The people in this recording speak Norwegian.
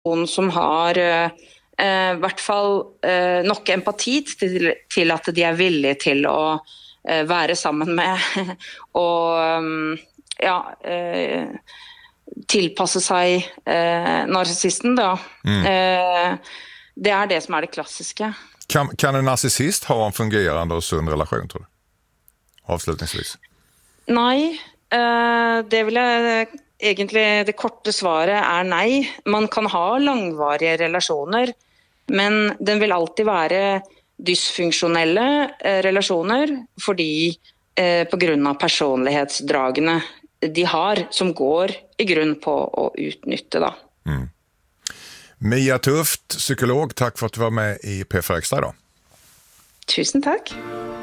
noen som har I hvert fall nok empati til at de villige til å være sammen med og tilpasse seg narsissisten da. Det det som det klassiske. Kan en narcissist ha en fungerande och sund relation, tror du? Avslutningsvis. Nei, det vil jeg egentlig, det korte svaret nei. Man kan ha langvarige relasjoner, men den vil alltid være dysfunksjonelle relasjoner, fordi på grunn av personlighetsdragene de har, som går I grunn på å utnytte da. Mia Tuft, psykolog, tack för att du var med I P4 Extra då. Tusen tack.